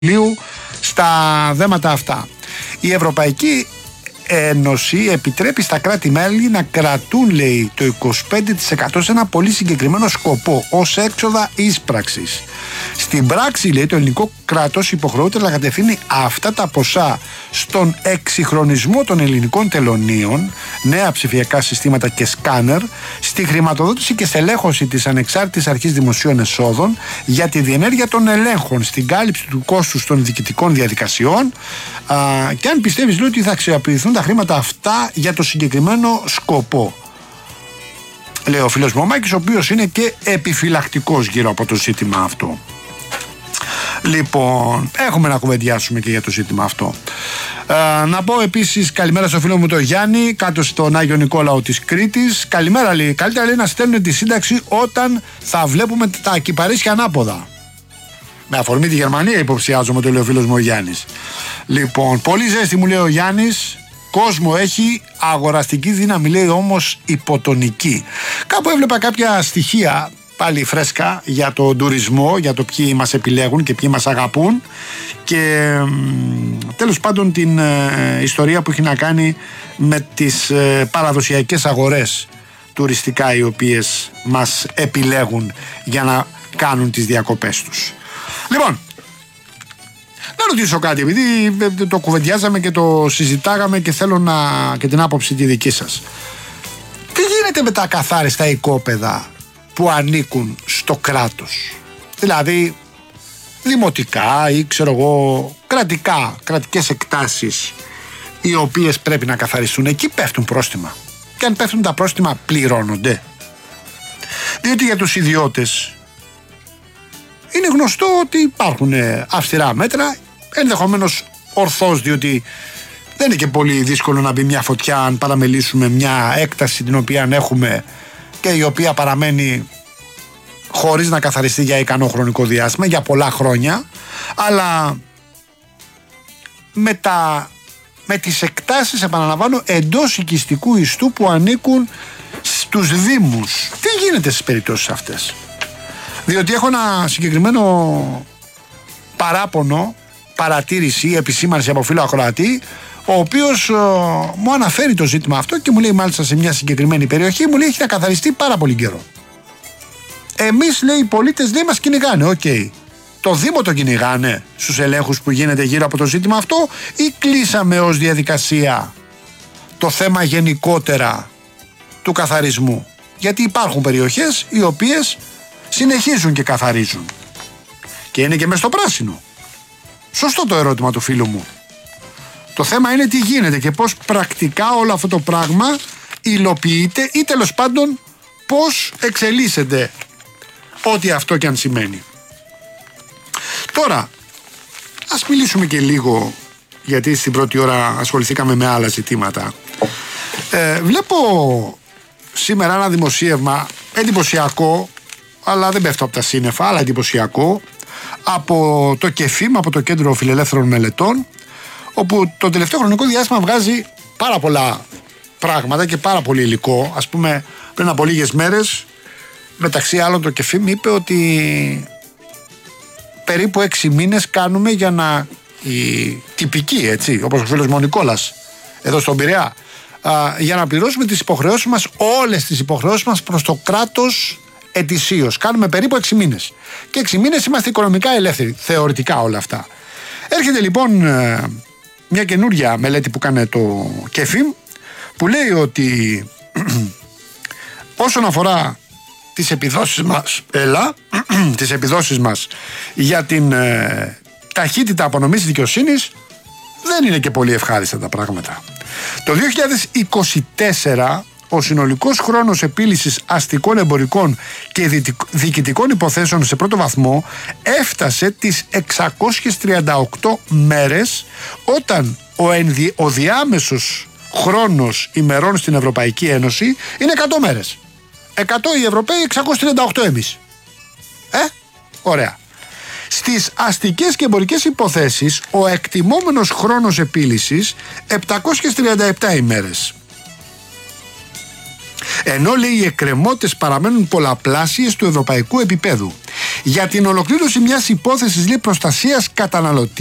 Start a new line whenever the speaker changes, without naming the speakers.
στα θέματα αυτά. Η Ευρωπαϊκή Ένωση επιτρέπει στα κράτη-μέλη να κρατούν, λέει, το 25% σε ένα πολύ συγκεκριμένο σκοπό, ως έξοδα ίσπραξης. Στην πράξη, λέει, το ελληνικό κράτος υποχρεούται να κατευθύνει αυτά τα ποσά στον εξυγχρονισμό των ελληνικών τελωνίων, νέα ψηφιακά συστήματα και σκάνερ, στη χρηματοδότηση και στελέχωση της Ανεξάρτητης Αρχής Δημοσίων Εσόδων για τη διενέργεια των ελέγχων, στην κάλυψη του κόστους των διοικητικών διαδικασιών, και αν πιστεύεις, λέει, ότι θα αξιοποιηθούν τα χρήματα αυτά για το συγκεκριμένο σκοπό. Λέει ο φίλος μου ο Μάκης, ο οποίος είναι και επιφυλακτικός γύρω από το ζήτημα αυτό. Λοιπόν, έχουμε να κουβεντιάσουμε και για το ζήτημα αυτό. Να πω επίσης καλημέρα στο φίλο μου τον Γιάννη, κάτω στον Άγιο Νικόλαο της Κρήτης. Καλημέρα, λέει. Καλύτερα, λέει, να στέλνουν τη σύνταξη όταν θα βλέπουμε τα κυπαρίσια ανάποδα. Με αφορμή τη Γερμανία υποψιάζομαι, το λέει ο φίλος μου ο Γιάννης. Λοιπόν, πολύ ζέστη, μου λέει ο Γιάννης. Κόσμο έχει, αγοραστική δύναμη, λέει, όμως υποτονική. Κάπου έβλεπα κάποια στοιχεία πάλι φρέσκα για τον τουρισμό, για το ποιοι μας επιλέγουν και ποιοι μας αγαπούν, και τέλος πάντων την ιστορία που έχει να κάνει με τις παραδοσιακές αγορές τουριστικά, οι οποίες μας επιλέγουν για να κάνουν τις διακοπές τους. Λοιπόν, να ρωτήσω κάτι, επειδή το κουβεντιάζαμε και το συζητάγαμε και θέλω και την άποψη τη δική σας. Τι γίνεται με τα ακαθάριστα οικόπεδα που ανήκουν στο κράτος? Δηλαδή δημοτικά ή ξέρω εγώ κρατικές εκτάσεις, οι οποίες πρέπει να καθαριστούν. Εκεί πέφτουν πρόστιμα, και αν πέφτουν τα πρόστιμα πληρώνονται? Διότι για τους ιδιώτες είναι γνωστό ότι υπάρχουν αυστηρά μέτρα, ενδεχομένως ορθώς, διότι δεν είναι και πολύ δύσκολο να μπει μια φωτιά αν παραμελήσουμε μια έκταση την οποία έχουμε και η οποία παραμένει χωρίς να καθαριστεί για ικανό χρονικό διάστημα, για πολλά χρόνια. Αλλά με τις εκτάσεις, επαναλαμβάνω, εντός οικιστικού ιστού που ανήκουν στους δήμους, τι γίνεται στις περιπτώσεις αυτές? Διότι έχω ένα συγκεκριμένο παράπονο, παρατήρηση, επισήμανση από φίλο ακροατή, ο οποίος μου αναφέρει το ζήτημα αυτό και μου λέει, μάλιστα σε μια συγκεκριμένη περιοχή, μου λέει, έχει να καθαριστεί πάρα πολύ καιρό. Εμείς, λέει, οι πολίτες δεν μας κυνηγάνε. Οκ. Το Δήμο το κυνηγάνε στους ελέγχους που γίνεται γύρω από το ζήτημα αυτό, ή κλείσαμε ως διαδικασία το θέμα γενικότερα του καθαρισμού? Γιατί υπάρχουν περιοχές οι οποίες συνεχίζουν και καθαρίζουν και είναι και μες στο πράσινο. Σωστό το ερώτημα του φίλου μου. Το θέμα είναι τι γίνεται και πώς πρακτικά όλο αυτό το πράγμα υλοποιείται, ή τέλος πάντων πώς εξελίσσεται, ό,τι αυτό και αν σημαίνει. Τώρα, ας μιλήσουμε και λίγο, γιατί στην πρώτη ώρα ασχοληθήκαμε με άλλα ζητήματα. Βλέπω σήμερα ένα δημοσίευμα εντυπωσιακό, αλλά δεν πέφτω από τα σύννεφα, αλλά εντυπωσιακό, από το ΚΕΦΙΜ, από το Κέντρο Φιλελεύθερων Μελετών, όπου το τελευταίο χρονικό διάστημα βγάζει πάρα πολλά πράγματα και πάρα πολύ υλικό. Ας πούμε, πριν από λίγες μέρες, μεταξύ άλλων, το ΚΕΦΙΜ είπε ότι περίπου 6 μήνες κάνουμε για να, η τυπική, έτσι, όπως ο φίλος μου ο Νικόλας εδώ στον Πειραιά, για να πληρώσουμε τις υποχρεώσεις μας, όλες τις υποχρεώσεις μας προς το κράτος ετησίως. Κάνουμε περίπου 6 μήνες. Και 6 μήνες είμαστε οικονομικά ελεύθεροι, θεωρητικά όλα αυτά. Έρχεται λοιπόν μια καινούρια μελέτη που κάνει το ΚΕΦΙΜ, που λέει ότι όσον αφορά τις επιδόσεις μας, τις επιδόσεις μας για την ταχύτητα απονομής δικαιοσύνης, δεν είναι και πολύ ευχάριστα τα πράγματα. Το 2024 ο συνολικός χρόνος επίλυσης αστικών, εμπορικών και διοικητικών υποθέσεων σε πρώτο βαθμό έφτασε τις 638 μέρες, όταν ο διάμεσος χρόνος ημερών στην Ευρωπαϊκή Ένωση είναι 100 μέρες. 100 οι Ευρωπαίοι, 638 εμείς. Ωραία. Στις αστικές και εμπορικές υποθέσεις ο εκτιμόμενος χρόνος επίλυσης 737 ημέρες. Ενώ λέει οι εκκρεμότητες παραμένουν πολλαπλάσιες του ευρωπαϊκού επίπεδου. Για την ολοκλήρωση μιας υπόθεσης, λέει, προστασίας καταναλωτή